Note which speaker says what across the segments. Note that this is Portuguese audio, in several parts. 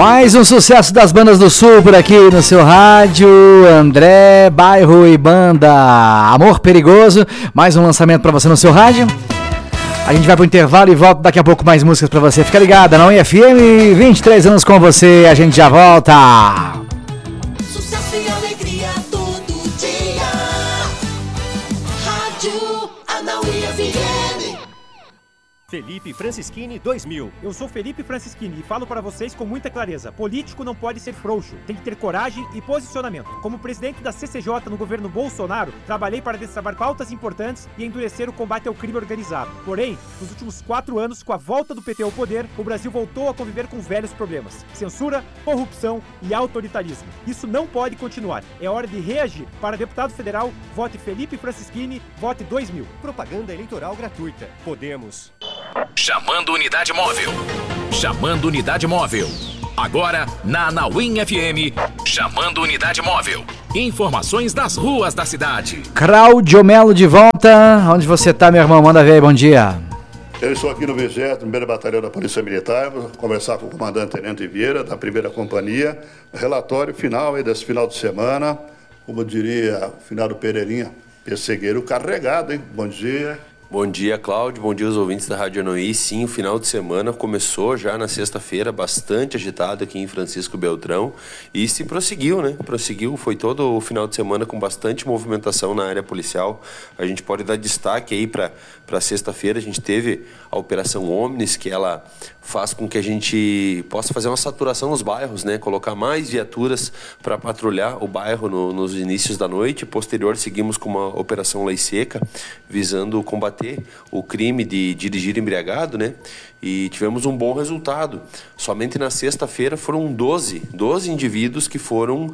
Speaker 1: Mais um sucesso das bandas do Sul por aqui no seu rádio. André, Bairro e Banda Amor Perigoso. Mais um lançamento pra você no seu rádio. A gente vai pro intervalo e volta daqui a pouco mais músicas pra você. Fica ligada, não é FM? 23 anos com você, a gente já volta.
Speaker 2: Sucesso e alegria todo dia. Rádio Anauê FM.
Speaker 3: Felipe Francischini 2000. Eu sou Felipe Francischini e falo para vocês com muita clareza. Político não pode ser frouxo, tem que ter coragem e posicionamento. Como presidente da CCJ no governo Bolsonaro, trabalhei para destravar pautas importantes e endurecer o combate ao crime organizado. Porém, nos últimos 4 anos, com a volta do PT ao poder, o Brasil voltou a conviver com velhos problemas: censura, corrupção e autoritarismo. Isso não pode continuar. É hora de reagir. Para deputado federal, vote Felipe Francischini, vote 2000.
Speaker 4: Propaganda eleitoral gratuita. Podemos.
Speaker 5: Chamando unidade móvel. Chamando unidade móvel. Agora, na Anauim FM, chamando unidade móvel. Informações das ruas da cidade.
Speaker 1: Cláudio Melo de volta. Onde você tá, meu irmão? Manda ver aí, bom dia.
Speaker 6: Eu estou aqui no 20º Batalhão da Polícia Militar, vou conversar com o comandante Tenente Vieira, da 1ª Companhia. Relatório final aí desse final de semana, como diria o finado Pereirinha, pessegueiro carregado, hein? Bom dia.
Speaker 7: Bom dia, Cláudio. Bom dia aos ouvintes da Rádio Anoí. Sim, o final de semana começou já na sexta-feira, bastante agitado aqui em Francisco Beltrão. E se prosseguiu, né? Prosseguiu, foi todo o final de semana com bastante movimentação na área policial. A gente pode dar destaque aí para sexta-feira. A gente teve a Operação Omnis, que ela faz com que a gente possa fazer uma saturação nos bairros, né? Colocar mais viaturas para patrulhar o bairro nos inícios da noite. Posterior, seguimos com uma Operação Lei Seca, visando combater o crime de dirigir embriagado, né? E tivemos um bom resultado. Somente na sexta-feira foram 12 indivíduos que foram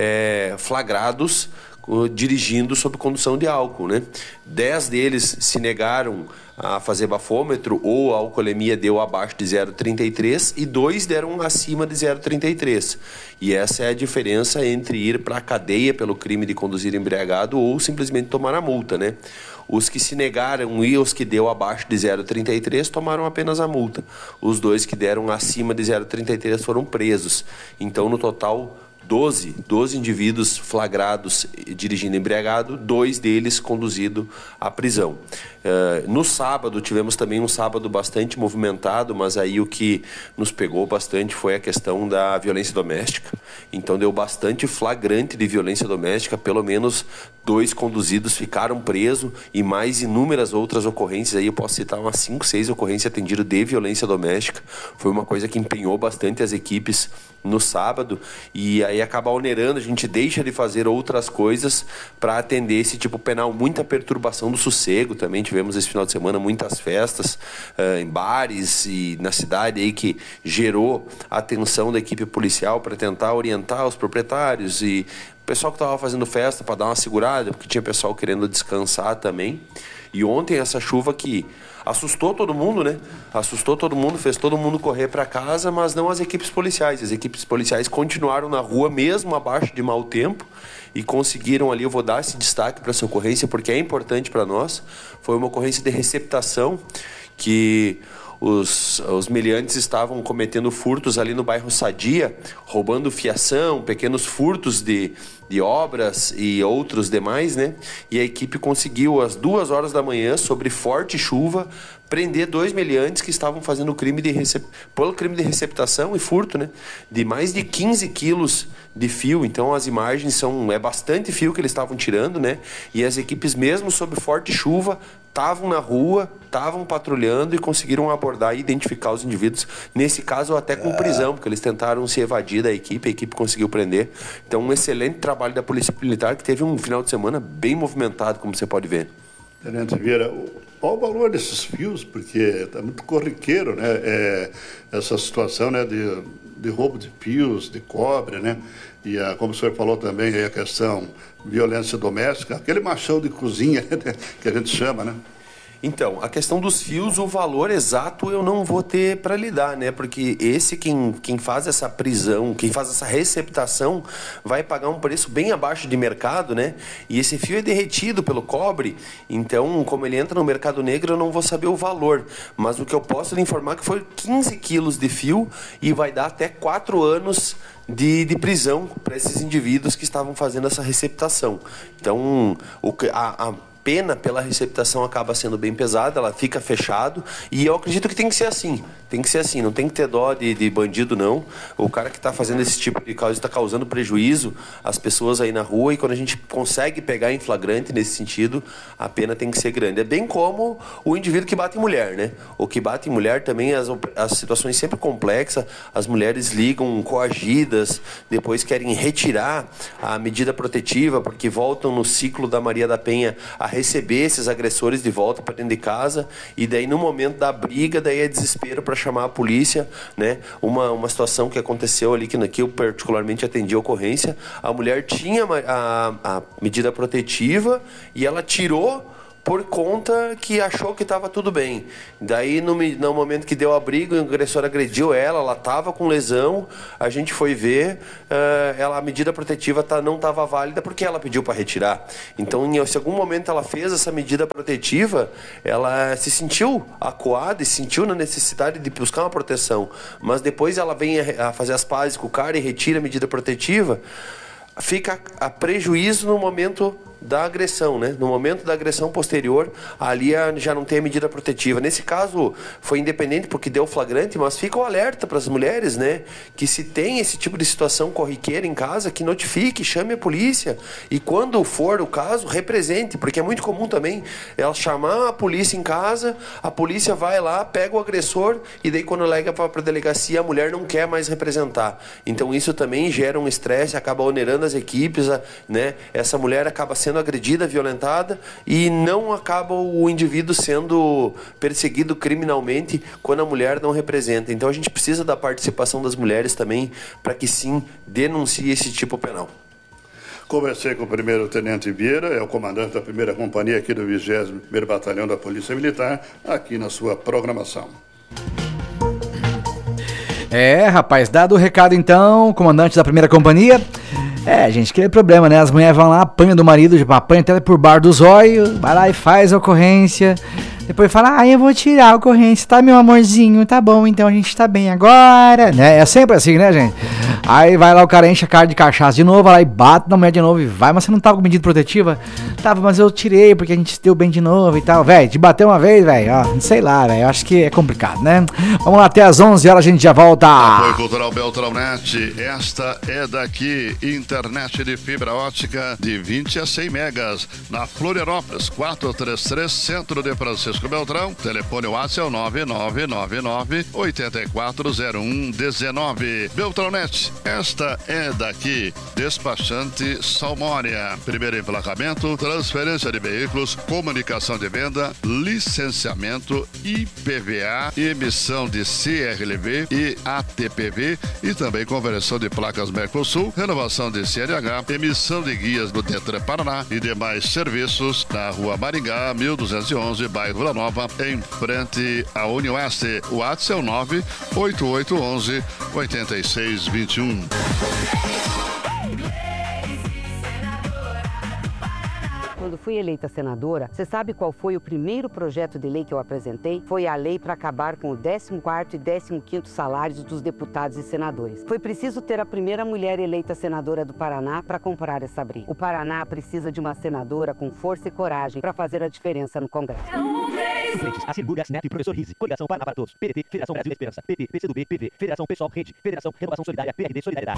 Speaker 7: flagrados dirigindo sob condução de álcool, né? 10 deles se negaram a fazer bafômetro ou a alcoolemia deu abaixo de 0,33 e 2 deram acima de 0,33. E essa é a diferença entre ir para a cadeia pelo crime de conduzir embriagado ou simplesmente tomar a multa, né? Os que se negaram e os que deu abaixo de 0,33 tomaram apenas a multa. Os 2 que deram acima de 0,33 foram presos. Então, no total, 12 indivíduos flagrados dirigindo embriagado, 2 deles conduzidos à prisão. No sábado, tivemos também um sábado bastante movimentado, mas aí o que nos pegou bastante foi a questão da violência doméstica. Então deu bastante flagrante de violência doméstica, pelo menos 2 conduzidos ficaram presos e mais inúmeras outras ocorrências. Aí eu posso citar umas 5, 6 ocorrências atendidas de violência doméstica. Foi uma coisa que empenhou bastante as equipes no sábado e aí acaba onerando, a gente deixa de fazer outras coisas para atender esse tipo penal. Muita perturbação do sossego também, tivemos esse final de semana muitas festas em bares e na cidade aí que gerou a atenção da equipe policial para tentar orientar os proprietários e o pessoal que estava fazendo festa para dar uma segurada, porque tinha pessoal querendo descansar também. E ontem essa chuva que assustou todo mundo, né? Assustou todo mundo, fez todo mundo correr para casa, mas não as equipes policiais. As equipes policiais continuaram na rua mesmo abaixo de mau tempo e conseguiram ali, eu vou dar esse destaque para essa ocorrência porque é importante para nós. Foi uma ocorrência de receptação que os meliantes estavam cometendo furtos ali no bairro Sadia, roubando fiação, pequenos furtos de obras e outros demais, né? E a equipe conseguiu, às 2 horas da manhã, sobre forte chuva, prender 2 meliantes que estavam fazendo pelo crime de receptação e furto, né? De mais de 15 quilos de fio. Então as imagens é bastante fio que eles estavam tirando, né? E as equipes, mesmo sob forte chuva, estavam na rua, estavam patrulhando e conseguiram abordar e identificar os indivíduos. Nesse caso, até com prisão, porque eles tentaram se evadir da equipe, a equipe conseguiu prender. Então, um excelente trabalho da Polícia Militar, que teve um final de semana bem movimentado, como você pode ver.
Speaker 6: Tenente Vieira, qual o valor desses fios? Porque está muito corriqueiro, né? Essa situação, né, de roubo de fios, de cobre, né? E, como o senhor falou também, aí a questão violência doméstica, aquele machão de cozinha, né, que a gente chama, né?
Speaker 7: Então, a questão dos fios, o valor exato eu não vou ter para lhe dar, né? Porque quem faz essa prisão, quem faz essa receptação, vai pagar um preço bem abaixo de mercado, né? E esse fio é derretido pelo cobre, então, como ele entra no mercado negro, eu não vou saber o valor. Mas o que eu posso lhe informar é que foi 15 quilos de fio e vai dar até 4 anos de prisão para esses indivíduos que estavam fazendo essa receptação. Então, a pena pela receptação acaba sendo bem pesada, ela fica fechado, e eu acredito que tem que ser assim, não tem que ter dó de bandido, não. O cara que está fazendo esse tipo de causa está causando prejuízo às pessoas aí na rua, e quando a gente consegue pegar em flagrante nesse sentido, a pena tem que ser grande. É bem como o indivíduo que bate em mulher, né? O que bate em mulher também, as situações sempre complexas, as mulheres ligam coagidas, depois querem retirar a medida protetiva, porque voltam no ciclo da Maria da Penha a receber esses agressores de volta para dentro de casa, e daí no momento da briga, daí é desespero para chamar a polícia, né? Uma situação que aconteceu ali, que eu particularmente atendi a ocorrência, a mulher tinha a medida protetiva e ela tirou por conta que achou que estava tudo bem. Daí, no momento que deu a briga, o agressor agrediu ela estava com lesão, a gente foi ver, a medida protetiva não estava válida porque ela pediu para retirar. Então, se em algum momento ela fez essa medida protetiva, ela se sentiu acuada e sentiu na necessidade de buscar uma proteção. Mas depois ela vem a fazer as pazes com o cara e retira a medida protetiva, fica a prejuízo no momento da agressão, né? No momento da agressão posterior, ali já não tem a medida protetiva. Nesse caso, foi independente porque deu flagrante, mas fica o alerta para as mulheres, né? Que se tem esse tipo de situação corriqueira em casa, que notifique, chame a polícia. E quando for o caso, represente, porque é muito comum também ela chamar a polícia em casa, a polícia vai lá, pega o agressor, e daí quando leva para a delegacia, a mulher não quer mais representar. Então isso também gera um estresse, acaba onerando as equipes, né? Essa mulher acaba sendo agredida, violentada, e não acaba o indivíduo sendo perseguido criminalmente quando a mulher não representa. Então a gente precisa da participação das mulheres também para que sim denuncie esse tipo penal.
Speaker 6: Conversei com o primeiro-tenente Vieira, é o comandante da primeira companhia aqui do 21º Batalhão da Polícia Militar, aqui na sua programação.
Speaker 1: Rapaz, dado o recado então, comandante da primeira companhia. Gente, aquele problema, né? As mulheres vão lá, apanham do marido, apanham até por bar do zóio, vai lá e faz a ocorrência. Depois fala, eu vou tirar a ocorrência, tá, meu amorzinho? Tá bom, então a gente tá bem agora, né? É sempre assim, né, gente? Aí vai lá, o cara enche a cara de cachaça de novo, vai lá e bate na mulher de novo e vai, mas você não tava com medida protetiva? Tava, mas eu tirei porque a gente se deu bem de novo e tal. Velho, te bateu uma vez, velho, ó, sei lá, velho, eu acho que é complicado, né? Vamos lá, até às 11 horas a gente já volta.
Speaker 6: Apoio Cultural Beltrãonet, esta é daqui, internet de fibra ótica de 20 a 100 megas, na Florianópolis, 433, Centro de Francisco Beltrão, telefone WhatsApp 9999-840119. Beltrãonet, esta é daqui, despachante Salmónia, primeiro emplacamento, transferência de veículos, comunicação de venda, licenciamento, IPVA, emissão de CRLV e ATPV e também conversão de placas Mercosul, renovação de CNH, emissão de guias do Detran Paraná e demais serviços na Rua Maringá, 1211, bairro Vila Nova, em frente à Unioeste. O WhatsApp é o 98811-8621.
Speaker 8: Quando fui eleita senadora, você sabe qual foi o primeiro projeto de lei que eu apresentei? Foi a lei para acabar com o 14º e 15º salários dos deputados e senadores. Foi preciso ter a primeira mulher eleita senadora do Paraná para comprar essa briga. O Paraná precisa de uma senadora com força e coragem para fazer a diferença no Congresso.
Speaker 9: Suplentes, Assirgulha, Snap, Professor Rizzi, Coligação Paraná para Todos, PDT, Federação Brasil Esperança, PT, PCdoB, PV, Federação Pessoal, Rede, Federação Renovação Solidária, PRD, Solidariedade.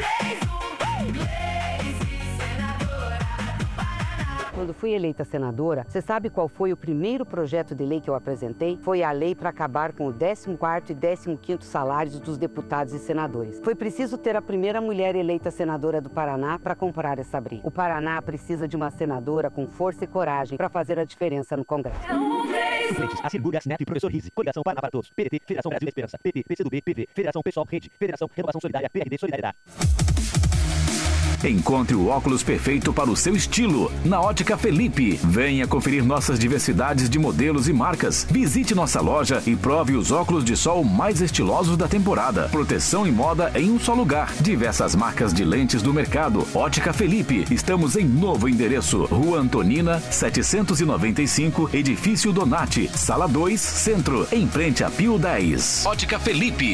Speaker 8: Quando fui eleita senadora, você sabe qual foi o primeiro projeto de lei que eu apresentei? Foi a lei para acabar com o 14º e 15º salários dos deputados e senadores. Foi preciso ter a primeira mulher eleita senadora do Paraná para comprar essa briga. O Paraná precisa de uma senadora com força e coragem para fazer a diferença no Congresso.
Speaker 9: Suplentes, Assirgulha, Snap, Professor Rizzi, Coligação Paraná para Todos, PDT, Federação Brasil Esperança, PT, PCdoB, PV, Federação Pessoal, Rede, Federação Renovação Solidária, PRD, Solidariedade.
Speaker 5: Encontre o óculos perfeito para o seu estilo na Ótica Felipe. Venha conferir nossas diversidades de modelos e marcas. Visite nossa loja e prove os óculos de sol mais estilosos da temporada. Proteção e moda em um só lugar. Diversas marcas de lentes do mercado. Ótica Felipe. Estamos em novo endereço. Rua Antonina, 795, Edifício Donati, Sala 2, Centro, em frente a Pio 10. Ótica Felipe.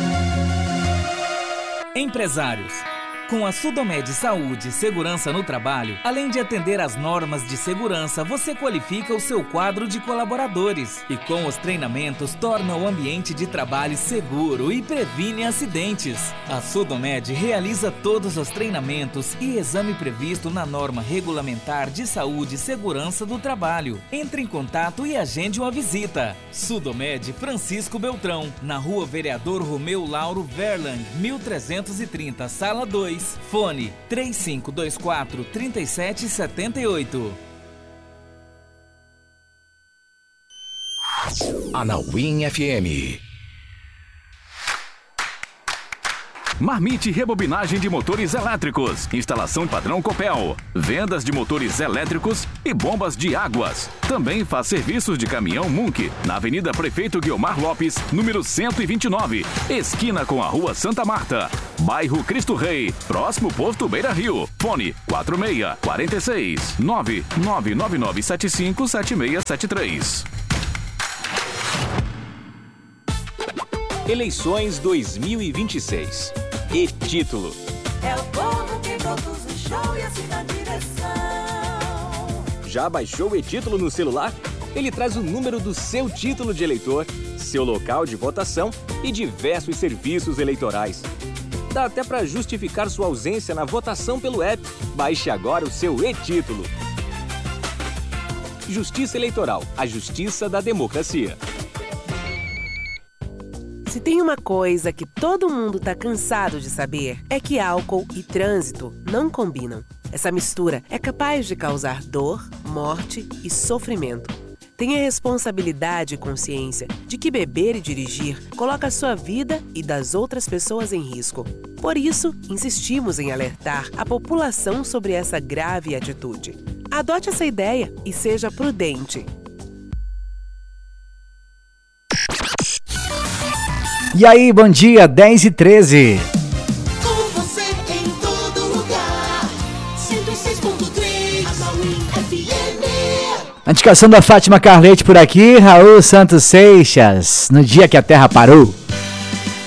Speaker 10: Empresários. Com a Sudomed Saúde e Segurança no Trabalho, além de atender às normas de segurança, você qualifica o seu quadro de colaboradores e com os treinamentos torna o ambiente de trabalho seguro e previne acidentes. A Sudomed realiza todos os treinamentos e exame previsto na norma regulamentar de saúde e segurança do trabalho. Entre em contato e agende uma visita. Sudomed Francisco Beltrão, na Rua Vereador Romeu Lauro Verlang, 1330, Sala 2. Fone 3524-3778.
Speaker 5: Anauim FM. Marmite Rebobinagem de Motores Elétricos. Instalação padrão Copel. Vendas de motores elétricos e bombas de águas. Também faz serviços de caminhão Munk. Na Avenida Prefeito Guiomar Lopes, número 129. Esquina com a Rua Santa Marta. Bairro Cristo Rei. Próximo posto Beira Rio. Fone 46 999757673.
Speaker 11: Eleições 2026. E-título.
Speaker 2: É o povo que produz o show e assina a direção.
Speaker 11: Já baixou o e-título no celular? Ele traz o número do seu título de eleitor, seu local de votação e diversos serviços eleitorais. Dá até para justificar sua ausência na votação pelo app. Baixe agora o seu e-título. Justiça Eleitoral, a justiça da democracia.
Speaker 12: Se tem uma coisa que todo mundo tá cansado de saber, é que álcool e trânsito não combinam. Essa mistura é capaz de causar dor, morte e sofrimento. Tenha responsabilidade e consciência de que beber e dirigir coloca a sua vida e das outras pessoas em risco. Por isso, insistimos em alertar a população sobre essa grave atitude. Adote essa ideia e seja prudente.
Speaker 1: E aí, bom dia, 10h13.
Speaker 2: Com você em todo lugar. 106.3 Anauim FM.
Speaker 1: A indicação da Fátima Carlete por aqui, Raul Santos Seixas, no dia que a Terra parou.